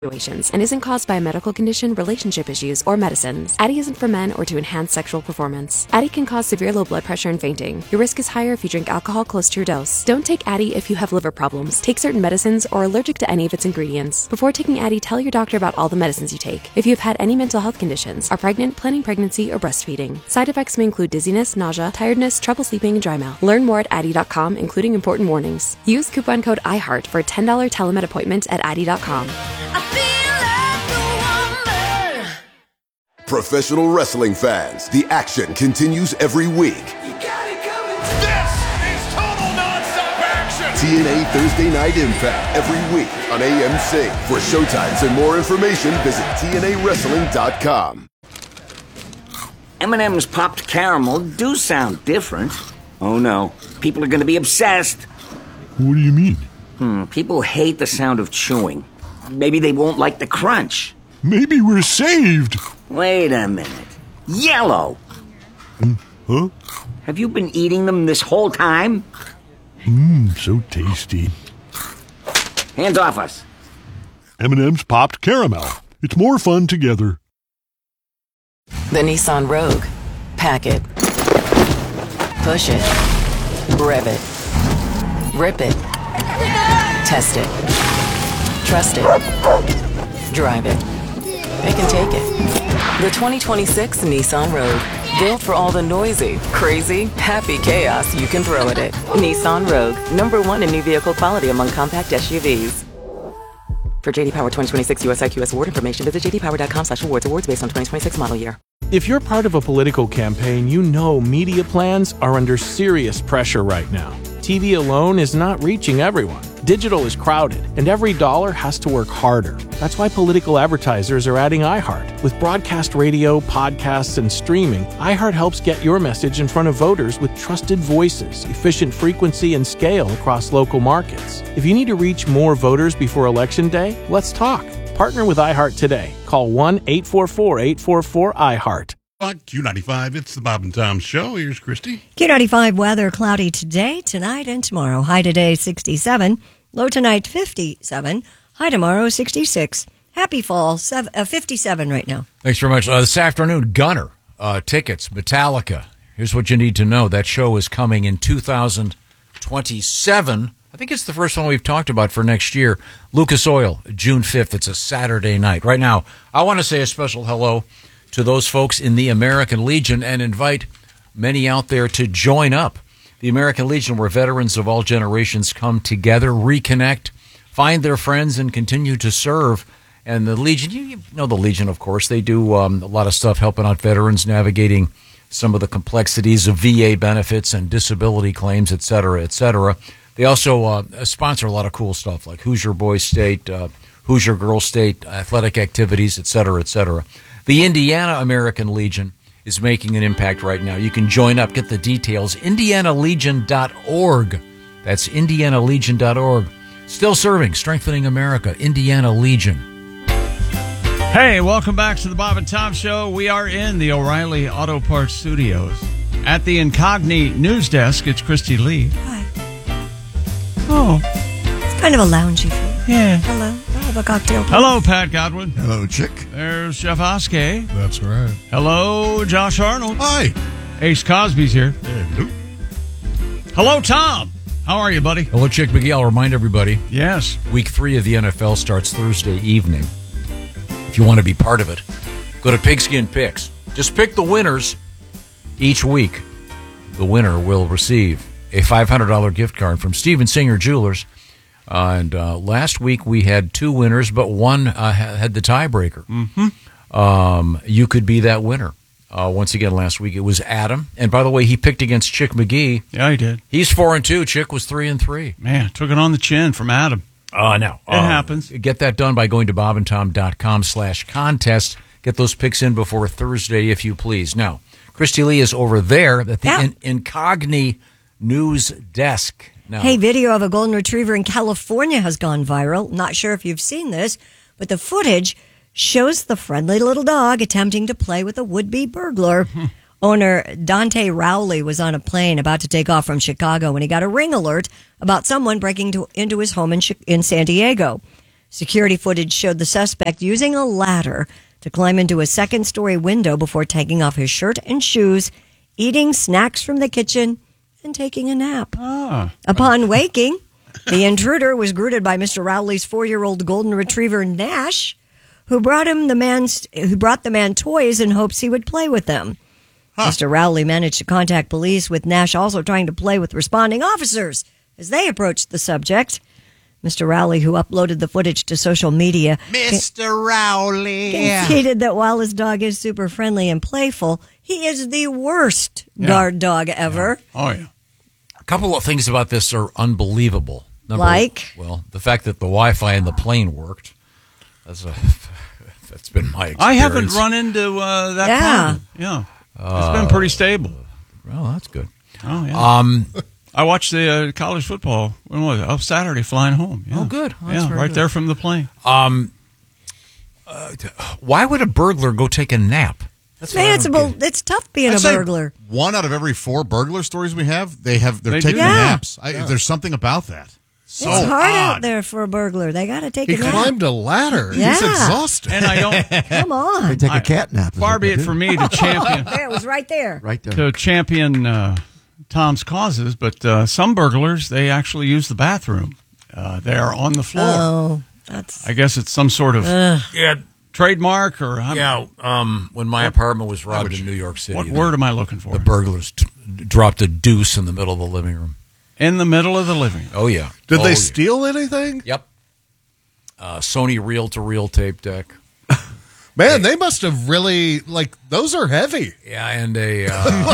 situations and isn't caused by a medical condition, relationship issues, or medicines. Addy isn't for men or to enhance sexual performance. Addy can cause severe low blood pressure and fainting. Your risk is higher if you drink alcohol close to your dose. Don't take Addy if you have liver problems, take certain medicines, or are allergic to any of its ingredients. Before taking Addy, tell your doctor about all the medicines you take. If you have had any mental health conditions, are pregnant, planning pregnancy, or breastfeeding. Side effects may include dizziness, nausea, tiredness, trouble sleeping, and dry mouth. Learn more at Addy.com, including important warnings. Use coupon code IHEART for a $10 telemed appointment at Addy.com. Professional wrestling fans, the action continues every week. This is total nonstop action! TNA Thursday Night Impact every week on AMC. For showtimes and more information, visit TNAWrestling.com. M&M's popped caramel do sound different. Oh no, people are going to be obsessed. What do you mean? People hate the sound of chewing. Maybe they won't like the crunch. Maybe we're saved. Wait a minute. Yellow! Huh? Have you been eating them this whole time? So tasty. Hands off us. M&M's popped caramel. It's more fun together. The Nissan Rogue. Pack it. Push it. Rev it. Rip it. Test it. Trust it. Drive it. It can take it. The 2026 Nissan Rogue. Built for all the noisy, crazy, happy chaos you can throw at it. Nissan Rogue. #1 in new vehicle quality among compact SUVs. For JD Power 2026 US IQS award information, visit jdpower.com/awards. Awards based on 2026 model year. If you're part of a political campaign, you know media plans are under serious pressure right now. TV alone is not reaching everyone. Digital is crowded, and every dollar has to work harder. That's why political advertisers are adding iHeart. With broadcast radio, podcasts, and streaming, iHeart helps get your message in front of voters with trusted voices, efficient frequency, and scale across local markets. If you need to reach more voters before Election Day, let's talk. Partner with iHeart today. Call 1-844-844-iHeart. Q95, it's the Bob and Tom Show. Here's Christy. Q95 weather, cloudy today, tonight, and tomorrow. High today, 67. Low tonight, 57. High tomorrow, 66. Happy fall, 57 right now. Thanks very much. This afternoon, Gunner, tickets, Metallica. Here's what you need to know. That show is coming in 2027. I think it's the first one we've talked about for next year. Lucas Oil, June 5th. It's a Saturday night. Right now, I want to say a special hello to those folks in the American Legion and invite many out there to join up. The American Legion, where veterans of all generations come together, reconnect, find their friends, and continue to serve. And the Legion, you know the Legion, of course. They do a lot of stuff helping out veterans, navigating some of the complexities of VA benefits and disability claims, et cetera, et cetera. They also sponsor a lot of cool stuff like Hoosier Boys State, Hoosier Girls State, athletic activities, et cetera, et cetera. The Indiana American Legion is making an impact right now. You can join up, get the details, indianalegion.org. That's indianalegion.org. Still serving, strengthening America, Indiana Legion. Hey, welcome back to the Bob and Tom Show. We are in the O'Reilly Auto Parts Studios. At the Incogni News Desk, it's Christy Lee. Hi. Oh. It's kind of a loungy feel. Yeah. Hello. I have a cocktail. Hello, Pat Godwin. Hello, Chick. There's Chef Oskey. That's right. Hello, Josh Arnold. Hi. Ace Cosby's here. Hello. Hello, Tom. How are you, buddy? Hello, Chick McGee. I'll remind everybody. Yes. Week 3 of the NFL starts Thursday evening. If you want to be part of it, go to Pigskin Picks. Just pick the winners each week. The winner will receive a $500 gift card from Steven Singer Jewelers. And last week we had 2 winners, but one had the tiebreaker. Mm-hmm. You could be that winner. Once again, last week it was Adam. And by the way, he picked against Chick McGee. Yeah, he did. He's 4-2. Chick was 3-3. Man, took it on the chin from Adam. No. It happens. Get that done by going to bobandtom.com/contest. Get those picks in before Thursday, if you please. Now, Christy Lee is over there at the Incogni News Desk. Now, Hey, video of a golden retriever in California has gone viral. Not sure if you've seen this, but the footage shows the friendly little dog attempting to play with a would-be burglar. Owner Dante Rowley was on a plane about to take off from Chicago when he got a ring alert about someone breaking into his home in San Diego. Security footage showed the suspect using a ladder to climb into a second-story window before taking off his shirt and shoes, eating snacks from the kitchen, and taking a nap. Upon waking, the intruder was greeted by Mr. Rowley's 4-year-old golden retriever, Nash, who brought the man toys in hopes he would play with them. Mr. Rowley managed to contact police, with Nash also trying to play with responding officers as they approached the subject. Mr. Rowley, who uploaded the footage to social media, Mr. Rowley conceded that while his dog is super friendly and playful, he is the worst guard dog ever. Oh, yeah. A couple of things about this are unbelievable. Well, the fact that the Wi-Fi in the plane worked. That's been my experience. I haven't run into that problem. Yeah. It's been pretty stable. Well, that's good. Oh, yeah. I watched the college football. When was it? Saturday, flying home. Yeah. Oh, good. Oh, that's right good. there from the plane. Why would a burglar go take a nap? It's tough being a burglar. 1 out of every 4 burglar stories we have, they're taking do. naps. There's something about that. It's hard out there for a burglar. They got to take a nap. He climbed a ladder. Yeah. He's exhausted. And I don't. Come on. They take a cat nap. Far be it for me to champion. There, it was right there. Right there. To champion Tom's causes, but some burglars, they actually use the bathroom. They are on the floor. Oh, that's. I guess it's some sort of trademark or. When my apartment was robbed in New York City. What word am I looking for? The burglars dropped a deuce in the middle of the living room. In the middle of the living room. Oh, yeah. Did they steal anything? Yep. Sony reel-to-reel tape deck. Man, they must have really, those are heavy. Yeah, and a...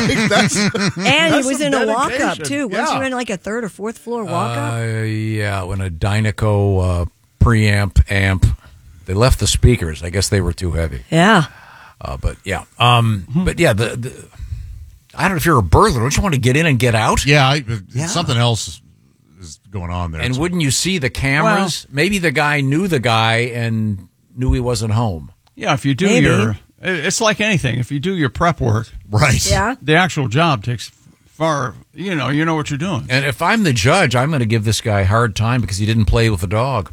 And he was in a walk-up, too. Weren't you in a 3rd or 4th floor walk-up? Yeah, when a Dynaco preamp amp. They left the speakers. I guess they were too heavy. Yeah. But, yeah. But, yeah, I don't know if you're a burglar. Don't you want to get in and get out? Yeah, something else is going on there. And wouldn't you see the cameras? Well, maybe the guy knew the guy and knew he wasn't home. Yeah, if you do it's like anything. If you do your prep work, right? Yeah, the actual job takes far. You know what you're doing. And if I'm the judge, I'm going to give this guy a hard time because he didn't play with the dog.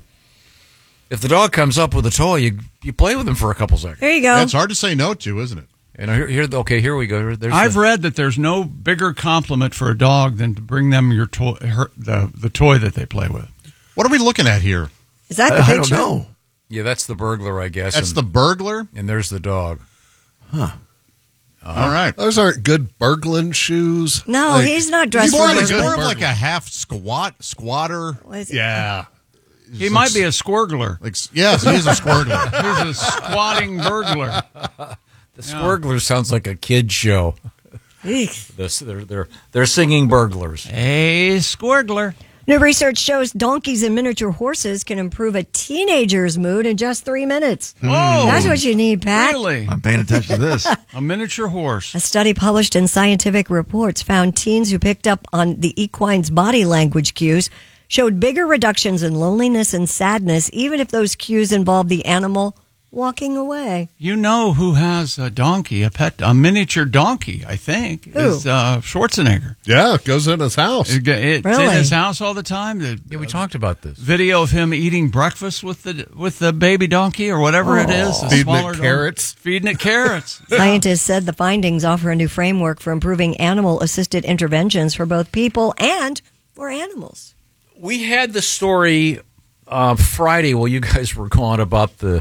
If the dog comes up with a toy, you play with him for a couple seconds. There you go. That's hard to say no to, isn't it? And here we go. I've read that there's no bigger compliment for a dog than to bring them your toy, the toy that they play with. What are we looking at here? Is that the picture? I don't know. Yeah, that's the burglar, I guess. That's the burglar? And there's the dog. Huh. All right. Those aren't good burgling shoes. No, he's not dressed for He's burglar. more of like a half squatter. Yeah. He might be a squirgler. Yes, he's a squirgler. He's a squatting burglar. The Squirgler sounds like a kid show. Eek. They're singing burglars. Hey, Squirgler. New research shows donkeys and miniature horses can improve a teenager's mood in just 3 minutes. Oh, that's what you need, Pat. Really? I'm paying attention to this. A miniature horse. A study published in Scientific Reports found teens who picked up on the equine's body language cues showed bigger reductions in loneliness and sadness, even if those cues involved the animal walking away. You know who has a donkey, a miniature donkey, I think, Who? is Schwarzenegger. Yeah, it goes in his house. It's Really? in his house all the time. Yeah, we talked about this. Video of him eating breakfast with the baby donkey or whatever it is. the Feeding smaller it donkey. carrots. Feeding it carrots. Scientists said the findings offer a new framework for improving animal-assisted interventions for both people and for animals. We had the story Friday while you guys were going about the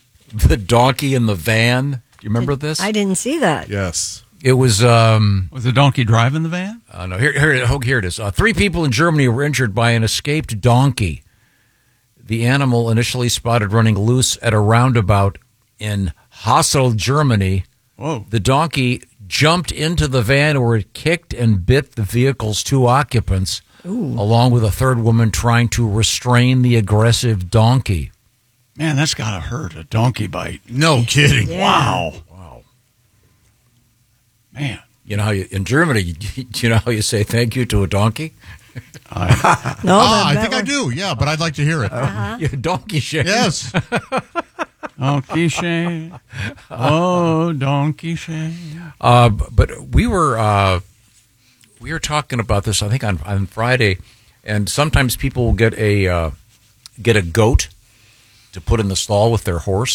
donkey in the van. Do you remember this? I didn't see that. Yes. It was... Was the donkey driving the van? No, here it is. 3 people in Germany were injured by an escaped donkey. The animal initially spotted running loose at a roundabout in Hassel, Germany. Whoa. The donkey jumped into the van where it kicked and bit the vehicle's 2 occupants, along with a 3rd woman trying to restrain the aggressive donkey. Man, that's got to hurt, a donkey bite. No kidding. Yeah. Wow. Man. You know how in Germany, you know how you say thank you to a donkey? No, I think I do. Yeah, but I'd like to hear it. Yeah, donkey shame. Yes. Donkey shame. Oh, donkey shame. But we were talking about this, I think, on Friday, and sometimes people will get a goat to put in the stall with their horse.